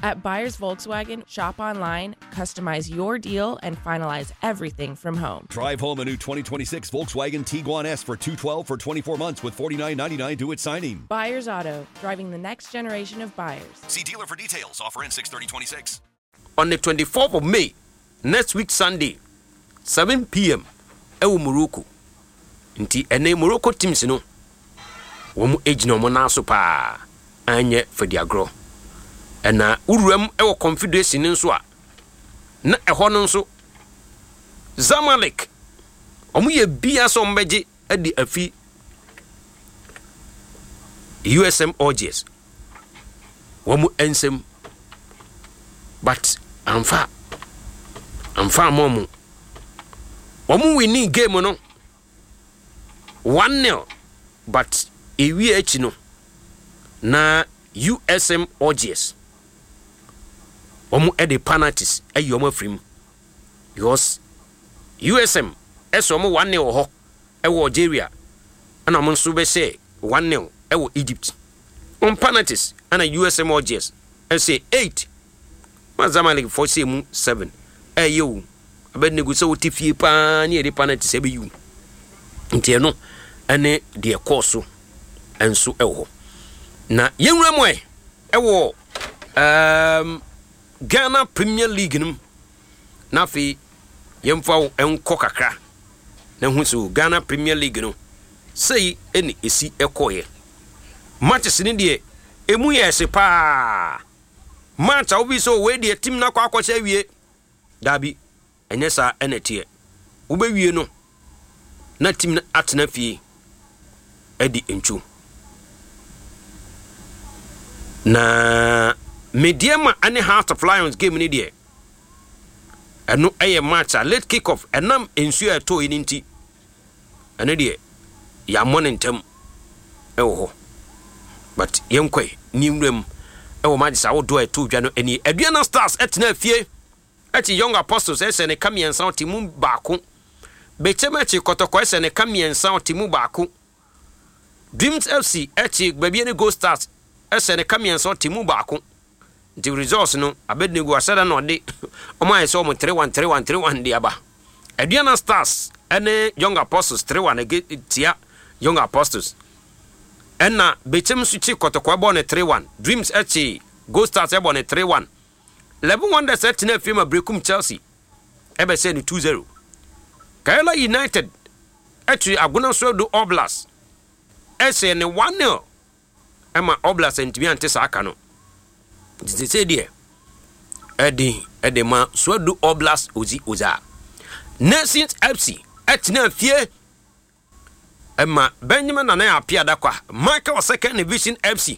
At Buyers Volkswagen, shop online, customize your deal, and finalize everything from home. Drive home a new 2026 Volkswagen Tiguan S for $212 for 24 months with $49.99 due at signing. Buyers Auto, driving the next generation of buyers. See dealer for details. Offer ends 6/30/26. On the 24th of May, next week Sunday, 7 p.m. Ewo Morocco. Nti ene Morocco teams no. Womu ejina mo na so pa. Anye for the agro. Ena uruam ewo confederation nso a na eho no nso Zamalek omu ye bia so mbeje adi afi USM Orgies womu ensem but amfa momu womu winning game no 1-0 but ewi echi no na USM Orgies omu ede penalties ayi omu afrim because USM esomo 1-0 ho ewo Algeria ana omu nso be say 1-0 ewo Egypt on penalties ana USM Orgies say 8 Zamalek for say mu 7 ayo abednego so wotifie pa na ede penalties ebe yu ntie no ene de course enso ewo na yenwura mo ewo Ghana Premier League nim na fi yemfa enko kakra na hu so Ghana Premier League no sei eni esi ekoye matches ni de emu yese pa match obi so we de team na kwa akwacha wie dabi enye sa enetie wo be wie no na team na atena fie edi enchu na Mediama and Heart of Lions game in the and no a match a late kick off and nam ensure to in inti and idea ya morning tem oh but yenkwe nimrem e match I would do a two jano any Aduana Stars etna fie ati Young Apostles ese come and sound timu baako Betemachi kotoko ese ne come and sound timu baako Dreams FC ati baby ne Go Stars ese ne come and sound timu baako the results no abednego asada no de omo ayeso omo 3-1 de aba Aduana Stars ene Young Apostles 3-1 tia Young Apostles enna Bechem suchi kotoko abo ne 3-1 Dreams echi Go Stars abo ne 3-1 11 Wonders etina firma Brekum Chelsea ebe se ni 2-0 Kaela United echi Aguna Sodo Oblast ese ne 1-0 ema Oblast entimi antesa aka no Did say dear Eddie ma Sodo Oblast oza Nations FC etina fie Emma Benjamin na apia dakwa Michael Second Division FC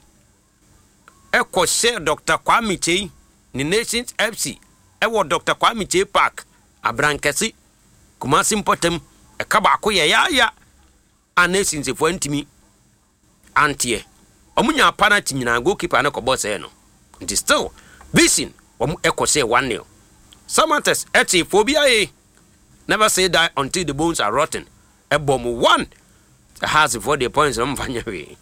Eko share Dr. Kwame Chei ni Nations FC ewo Dr. Kwame Chei Park Abrankesi Kumasi Mpotem ekaba akoye ya a Nations fo ntimi antie omunya penalty nyina goalkeeper na ko boss no it is still Vision Eko say 1-0 Samates eti phobia never say die until the bones are rotten ebom 1 has for the points mfanyawe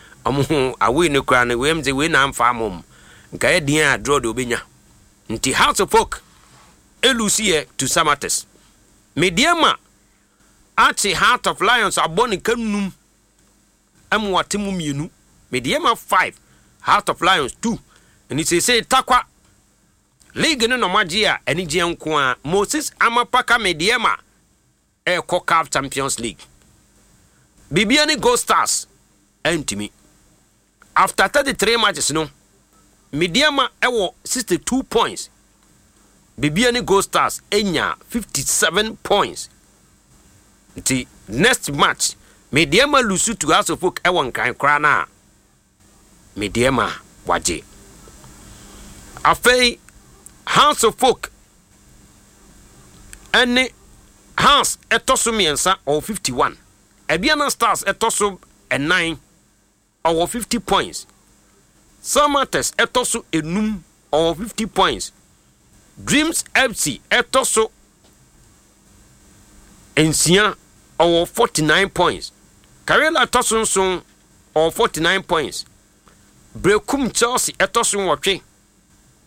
awe ne kra ne wemze we na amfa mom nka e din a draw do benya nti House of Folk elusie to Samates Mediama ati Heart of Lions aboni kanum amwatemu mienu Mediama 5 Heart of Lions 2 and it say takwa league no magia eni je nko a Moses Amapaka Mediama CONCACAF Champions League Bibiani Go Stars entimi after 33 matches no Mediama ewo 62 points Bibiani Go Stars enya 57 points the next match Mediama lose to House of Folk ewo nkan kra na Mediama waje afei House of Folk ene House etoso miensa or 51 Aduana Stars etoso 9 or 50 points Samates etoso enum or 50 points Dreams FC etoso ensia or 49 points Karela etoso nson or 49 points Brekum Chelsea etoso 8